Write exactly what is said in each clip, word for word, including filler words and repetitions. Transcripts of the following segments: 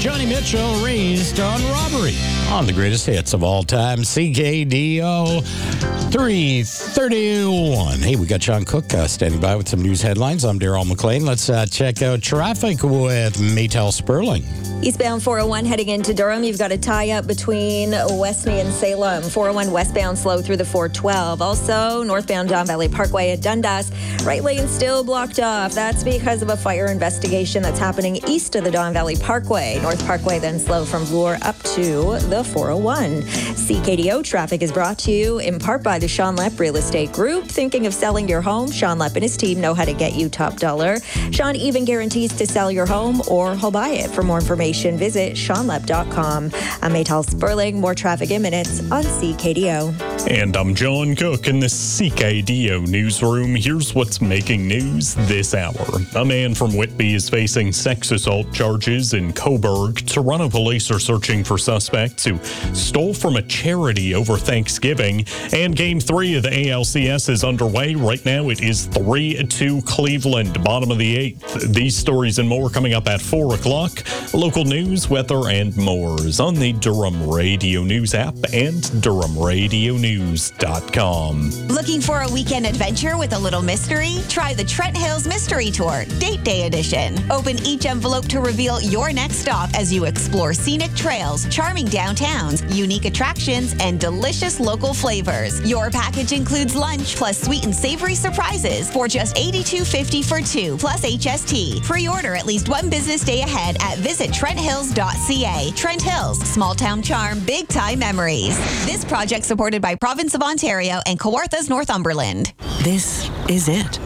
Johnny Mitchell, Raised on Robbery, on the greatest hits of all time, C K D O three thirty-one. Hey, we got Sean Cook uh, standing by with some news headlines. I'm Daryl McLean. Let's uh, check out traffic with Maytel Sperling. Eastbound four oh one heading into Durham. You've got a tie-up between Westney and Salem. four oh one westbound slow through the four twelve. Also, northbound Don Valley Parkway at Dundas. Right lane still blocked off. That's because of a fire investigation that's happening east of the Don Valley Parkway. North Parkway then slow from Bloor up to the four oh one. C K D O traffic is brought to you in part by the Sean Lepp Real Estate Group. Thinking of selling your home? Sean Lepp and his team know how to get you top dollar. Sean even guarantees to sell your home or he'll buy it. For more information, visit sean lepp dot com. I'm Maytel Sperling. More traffic in minutes on C K D O. And I'm John Cook in the C K D O newsroom. Here's what's making news this hour. A man from Whitby is facing sex assault charges in Coburg. Toronto police are searching for suspects who stole from a charity over Thanksgiving. And game three of the A L C S is underway. Right now it is three two Cleveland, bottom of the eighth. These stories and more coming up at four o'clock. Local news, weather, and more is on the Durham Radio News app and durham radio news dot com. Looking for a weekend adventure with a little mystery? Try the Trent Hills Mystery Tour, Date Day Edition. Open each envelope to reveal your next stop as you explore scenic trails, charming downtowns, unique attractions, and delicious local flavors. Your package includes lunch plus sweet and savory surprises for just eighty-two fifty for two plus H S T. Pre-order at least one business day ahead at visit trent hills dot c a. Trent Hills, small town charm, big time memories. This project supported by Province of Ontario and Kawarthas Northumberland. This is it.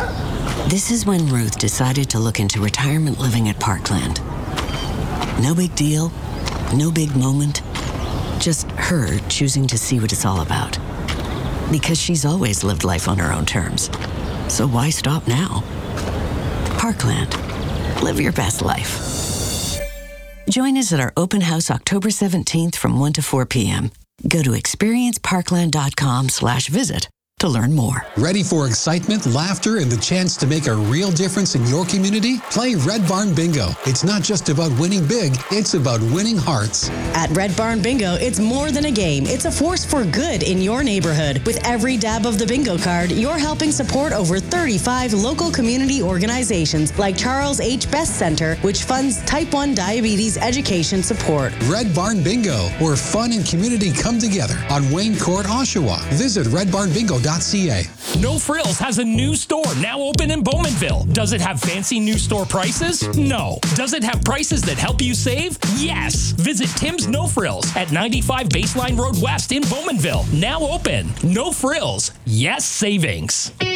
This is when Ruth decided to look into retirement living at Parkland. No big deal, no big moment, just her choosing to see what it's all about. Because she's always lived life on her own terms. So why stop now? Parkland. Live your best life. Join us at our open house October seventeenth from one to four p.m. Go to experience parkland dot com slash visit to learn more. Ready for excitement, laughter, and the chance to make a real difference in your community? Play Red Barn Bingo. It's not just about winning big, it's about winning hearts. At Red Barn Bingo, it's more than a game. It's a force for good in your neighborhood. With every dab of the bingo card, you're helping support over thirty-five local community organizations like Charles H. Best Center, which funds type one diabetes education support. Red Barn Bingo, where fun and community come together on Wayne Court, Oshawa. Visit red barn bingo dot c a. No Frills has a new store now open in Bowmanville. Does it have fancy new store prices? No. Does it have prices that help you save? Yes. Visit Tim's No Frills at ninety-five Baseline Road West in Bowmanville. Now open. No Frills. Yes savings.